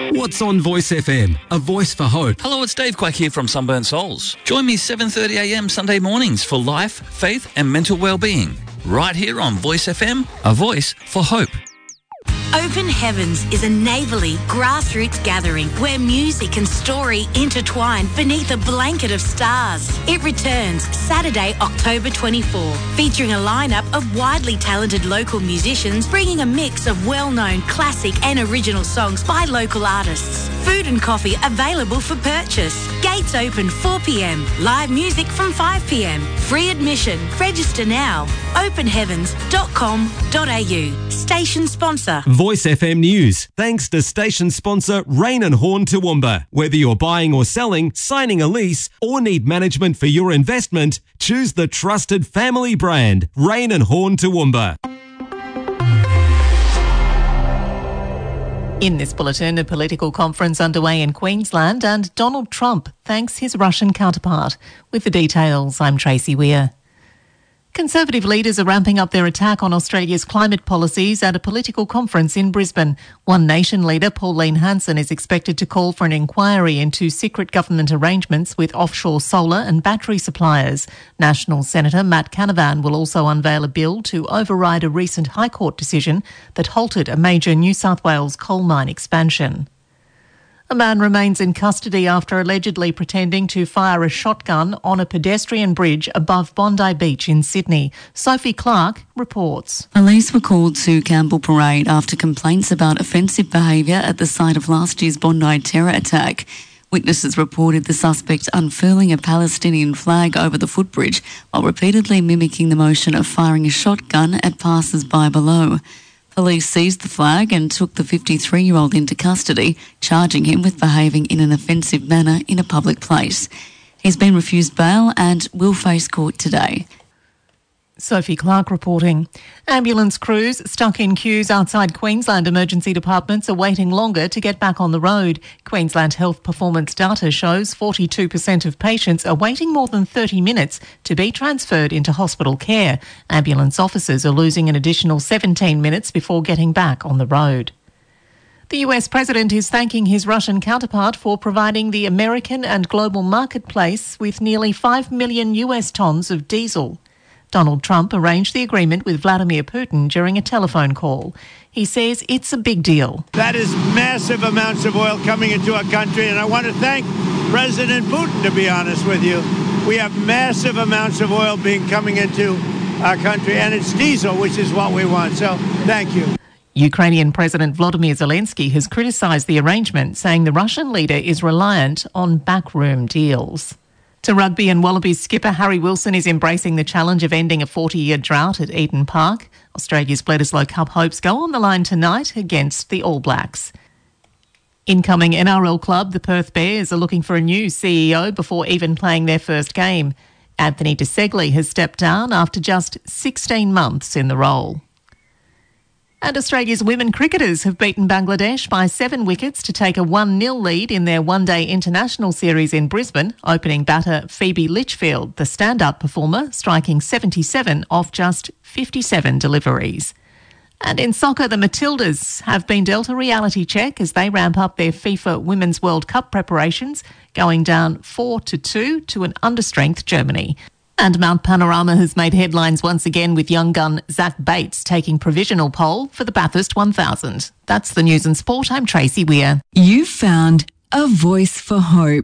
What's on Voice FM? A voice for hope. Hello, it's Dave Quack here from Sunburnt Souls. Join me 7:30am Sunday mornings for life, faith and mental well-being. Right here on Voice FM, a voice for hope. Open Heavens is a neighbourly, grassroots gathering where music and story intertwine beneath a blanket of stars. It returns Saturday, October 24, featuring a lineup of widely talented local musicians bringing a mix of well-known classic and original songs by local artists. Food and coffee available for purchase. Gates open 4pm. Live music from 5pm. Free admission. Register now. openheavens.com.au. Station sponsor. Voice FM News. Thanks to station sponsor Rain and Horn Toowoomba. Whether you're buying or selling, signing a lease, or need management for your investment, choose the trusted family brand, Rain and Horn Toowoomba. In this bulletin, a political conference underway in Queensland and Donald Trump thanks his Russian counterpart. With the details, I'm Tracy Weir. Conservative leaders are ramping up their attack on Australia's climate policies at a political conference in Brisbane. One Nation leader, Pauline Hanson, is expected to call for an inquiry into secret government arrangements with offshore solar and battery suppliers. National Senator Matt Canavan will also unveil a bill to override a recent High Court decision that halted a major New South Wales coal mine expansion. A man remains in custody after allegedly pretending to fire a shotgun on a pedestrian bridge above Bondi Beach in Sydney. Sophie Clark reports. Police were called to Campbell Parade after complaints about offensive behaviour at the site of last year's Bondi terror attack. Witnesses reported the suspect unfurling a Palestinian flag over the footbridge while repeatedly mimicking the motion of firing a shotgun at passers-by below. Police seized the flag and took the 53-year-old into custody, charging him with behaving in an offensive manner in a public place. He's been refused bail and will face court today. Sophie Clark reporting. Ambulance crews stuck in queues outside Queensland emergency departments are waiting longer to get back on the road. Queensland Health Performance data shows 42% of patients are waiting more than 30 minutes to be transferred into hospital care. Ambulance officers are losing an additional 17 minutes before getting back on the road. The US President is thanking his Russian counterpart for providing the American and global marketplace with nearly 5 million US tonnes of diesel. Donald Trump arranged the agreement with Vladimir Putin during a telephone call. He says it's a big deal. That is massive amounts of oil coming into our country, and I want to thank President Putin, to be honest with you. We have massive amounts of oil coming into our country, and it's diesel, which is what we want. So thank you. Ukrainian President Volodymyr Zelensky has criticised the arrangement, saying the Russian leader is reliant on backroom deals. To rugby, and Wallabies skipper Harry Wilson is embracing the challenge of ending a 40-year drought at Eden Park. Australia's Bledisloe Cup hopes go on the line tonight against the All Blacks. Incoming NRL club, the Perth Bears, are looking for a new CEO before even playing their first game. Anthony De Segli has stepped down after just 16 months in the role. And Australia's women cricketers have beaten Bangladesh by 7 wickets to take a 1-0 lead in their one-day international series in Brisbane. Opening batter Phoebe Litchfield, the stand-up performer, striking 77 off just 57 deliveries. And in soccer, the Matildas have been dealt a reality check as they ramp up their FIFA Women's World Cup preparations, going down 4-2 to an understrength Germany. And Mount Panorama has made headlines once again with young gun Zach Bates taking provisional pole for the Bathurst 1000. That's the news and sport. I'm Tracy Weir. You've found a voice for hope.